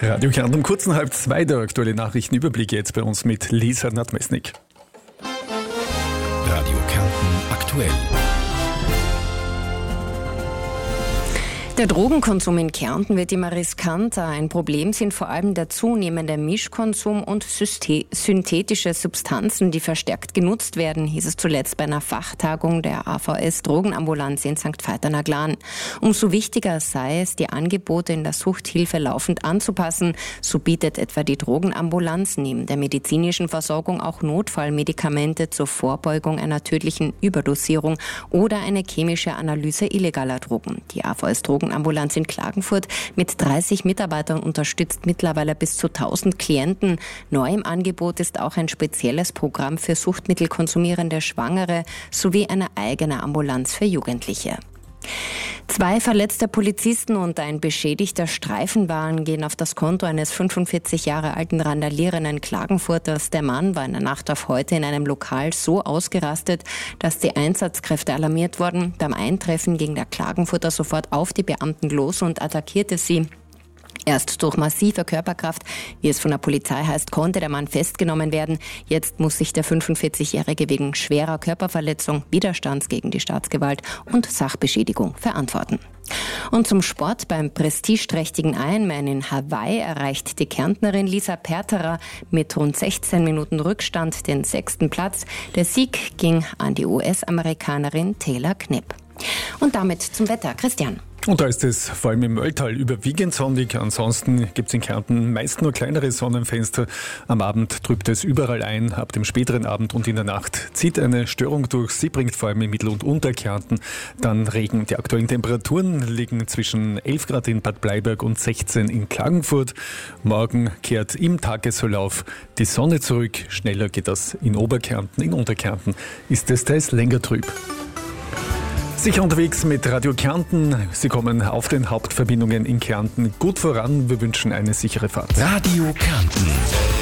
Radio Kärnten um kurz nach 1:30 der aktuelle Nachrichtenüberblick jetzt bei uns mit Lisa Nadmesnik. Radio Kärnten aktuell. Der Drogenkonsum in Kärnten wird immer riskanter. Ein Problem sind vor allem der zunehmende Mischkonsum und synthetische Substanzen, die verstärkt genutzt werden, hieß es zuletzt bei einer Fachtagung der AVS Drogenambulanz in St. Veit-an-der-Glan. Umso wichtiger sei es, die Angebote in der Suchthilfe laufend anzupassen. So bietet etwa die Drogenambulanz neben der medizinischen Versorgung auch Notfallmedikamente zur Vorbeugung einer tödlichen Überdosierung oder eine chemische Analyse illegaler Drogen. Die AVS Drogenambulanz in Klagenfurt mit 30 Mitarbeitern unterstützt mittlerweile bis zu 1000 Klienten. Neu im Angebot ist auch ein spezielles Programm für suchtmittelkonsumierende Schwangere sowie eine eigene Ambulanz für Jugendliche. 2 verletzte Polizisten und ein beschädigter Streifenwagen gehen auf das Konto eines 45 Jahre alten randalierenden Klagenfurters. Der Mann war in der Nacht auf heute in einem Lokal so ausgerastet, dass die Einsatzkräfte alarmiert wurden. Beim Eintreffen ging der Klagenfurter sofort auf die Beamten los und attackierte sie. Erst durch massive Körperkraft, wie es von der Polizei heißt, konnte der Mann festgenommen werden. Jetzt muss sich der 45-Jährige wegen schwerer Körperverletzung, Widerstands gegen die Staatsgewalt und Sachbeschädigung verantworten. Und zum Sport: beim prestigeträchtigen Ironman in Hawaii erreicht die Kärntnerin Lisa Perterer mit rund 16 Minuten Rückstand den 6. Platz. Der Sieg ging an die US-Amerikanerin Taylor Knipp. Und damit zum Wetter. Christian. Und da ist es vor allem im Mölltal überwiegend sonnig. Ansonsten gibt es in Kärnten meist nur kleinere Sonnenfenster. Am Abend trübt es überall ein. Ab dem späteren Abend und in der Nacht zieht eine Störung durch. Sie bringt vor allem in Mittel- und Unterkärnten dann Regen. Die aktuellen Temperaturen liegen zwischen 11 Grad in Bad Bleiberg und 16 in Klagenfurt. Morgen kehrt im Tagesverlauf die Sonne zurück. Schneller geht das in Oberkärnten. In Unterkärnten ist es teils länger trüb. Sicher unterwegs mit Radio Kärnten. Sie kommen auf den Hauptverbindungen in Kärnten gut voran. Wir wünschen eine sichere Fahrt. Radio Kärnten.